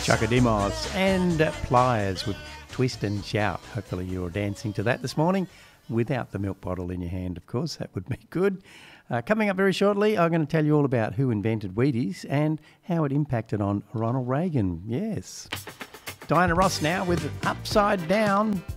Chakademos and Pliers with Twist and Shout. Hopefully you're dancing to that this morning without the milk bottle in your hand, of course. That would be good. Coming up very shortly, I'm going to tell you all about who invented Wheaties and how it impacted on Ronald Reagan. Yes. Diana Ross now with Upside Down.